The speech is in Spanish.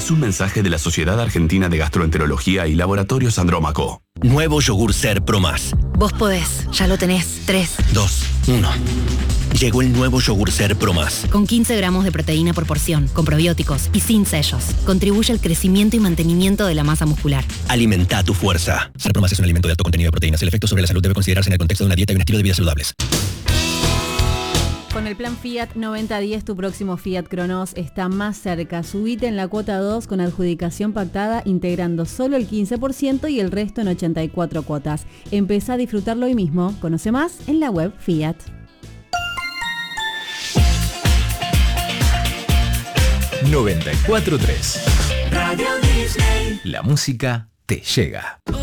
Es un mensaje de la Sociedad Argentina de Gastroenterología y Laboratorios Andrómaco. Nuevo yogur Ser Pro Más. Vos podés, ya lo tenés. 3, 2, 1. Llegó el nuevo yogur Ser Pro Más. Con 15 gramos de proteína por porción, con probióticos y sin sellos. Contribuye al crecimiento y mantenimiento de la masa muscular. Alimenta tu fuerza. Ser Pro Más es un alimento de alto contenido de proteínas. El efecto sobre la salud debe considerarse en el contexto de una dieta y un estilo de vida saludables. Con el plan Fiat 9010, tu próximo Fiat Cronos está más cerca. Subite en la cuota 2 con adjudicación pactada, integrando solo el 15% y el resto en 84 cuotas. Empezá a disfrutarlo hoy mismo. Conoce más en la web Fiat. ...94.3 Radio Disney. La música te llega.